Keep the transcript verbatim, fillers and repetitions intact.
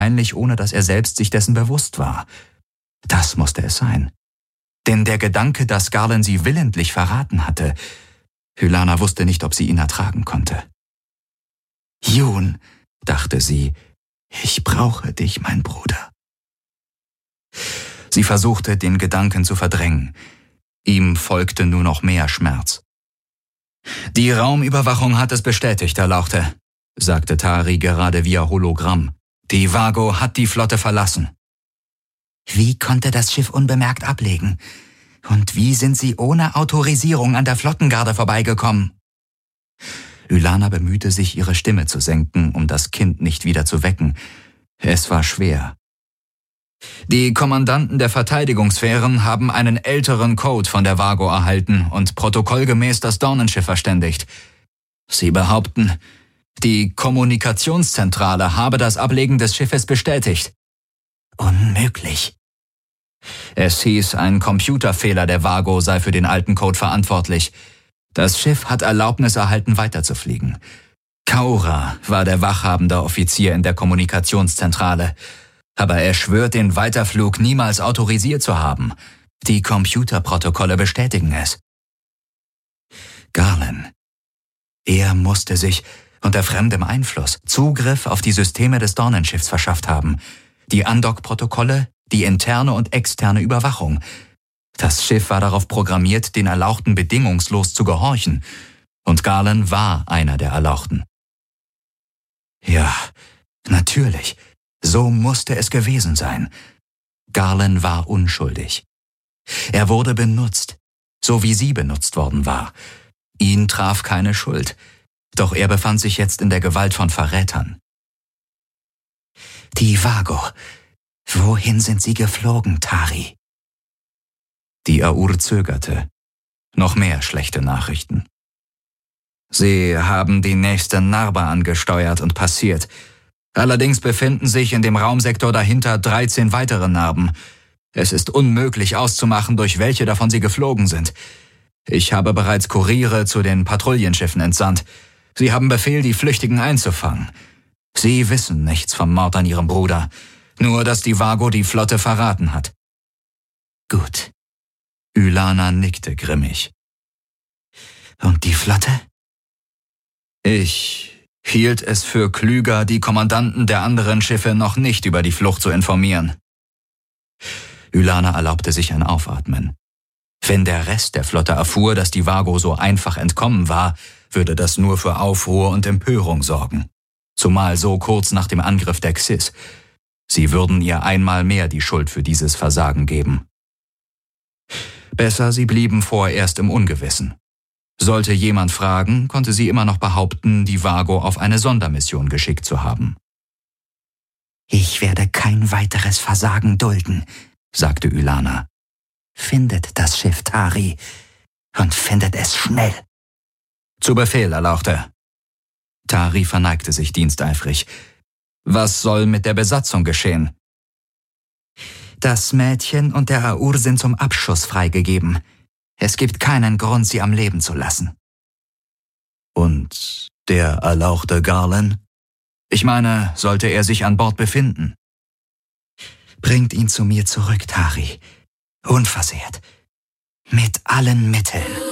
wahrscheinlich ohne dass er selbst sich dessen bewusst war. Das musste es sein. Denn der Gedanke, dass Garland sie willentlich verraten hatte, Hyläna wusste nicht, ob sie ihn ertragen konnte. »Jun«, dachte sie, »ich brauche dich, mein Bruder.« Sie versuchte, den Gedanken zu verdrängen. Ihm folgte nur noch mehr Schmerz. »Die Raumüberwachung hat es bestätigt, Erlauchte«, sagte Tari gerade via Hologramm. »Die Vago hat die Flotte verlassen.« »Wie konnte das Schiff unbemerkt ablegen? Und wie sind sie ohne Autorisierung an der Flottengarde vorbeigekommen?« Hyläna bemühte sich, ihre Stimme zu senken, um das Kind nicht wieder zu wecken. Es war schwer. »Die Kommandanten der Verteidigungssphären haben einen älteren Code von der Vago erhalten und protokollgemäß das Dornenschiff verständigt. Sie behaupten, die Kommunikationszentrale habe das Ablegen des Schiffes bestätigt.« »Unmöglich.« Es hieß, ein Computerfehler der Vago sei für den alten Code verantwortlich. Das Schiff hat Erlaubnis erhalten, weiterzufliegen. Kaura war der wachhabende Offizier in der Kommunikationszentrale. Aber er schwört, den Weiterflug niemals autorisiert zu haben. Die Computerprotokolle bestätigen es. Garland. Er musste sich unter fremdem Einfluss Zugriff auf die Systeme des Dornenschiffs verschafft haben. Die Andock-Protokolle, die interne und externe Überwachung. Das Schiff war darauf programmiert, den Erlauchten bedingungslos zu gehorchen. Und Garland war einer der Erlauchten. Ja, natürlich. So musste es gewesen sein. Garland war unschuldig. Er wurde benutzt, so wie sie benutzt worden war. Ihn traf keine Schuld, doch er befand sich jetzt in der Gewalt von Verrätern. Die Vago. Wohin sind sie geflogen, Tari? Die Aur zögerte. Noch mehr schlechte Nachrichten. Sie haben die nächste Narba angesteuert und passiert. Allerdings befinden sich in dem Raumsektor dahinter dreizehn weitere Narben. Es ist unmöglich auszumachen, durch welche davon sie geflogen sind. Ich habe bereits Kuriere zu den Patrouillenschiffen entsandt. Sie haben Befehl, die Flüchtigen einzufangen. Sie wissen nichts vom Mord an ihrem Bruder, nur dass die Vago die Flotte verraten hat. Gut. Hyläna nickte grimmig. Und die Flotte? Ich hielt es für klüger, die Kommandanten der anderen Schiffe noch nicht über die Flucht zu informieren. Hyläna erlaubte sich ein Aufatmen. Wenn der Rest der Flotte erfuhr, dass die Vago so einfach entkommen war, würde das nur für Aufruhr und Empörung sorgen. Zumal so kurz nach dem Angriff der Xys. Sie würden ihr einmal mehr die Schuld für dieses Versagen geben. Besser, sie blieben vorerst im Ungewissen. Sollte jemand fragen, konnte sie immer noch behaupten, die Vago auf eine Sondermission geschickt zu haben. »Ich werde kein weiteres Versagen dulden«, sagte Hyläna. »Findet das Schiff Tari und findet es schnell.« »Zu Befehl, Erlauchte.« Tari verneigte sich diensteifrig. »Was soll mit der Besatzung geschehen?« »Das Mädchen und der Aur sind zum Abschuss freigegeben. Es gibt keinen Grund, sie am Leben zu lassen.« »Und der erlauchte Garland? Ich meine, sollte er sich an Bord befinden?« »Bringt ihn zu mir zurück, Tari. Unversehrt. Mit allen Mitteln.«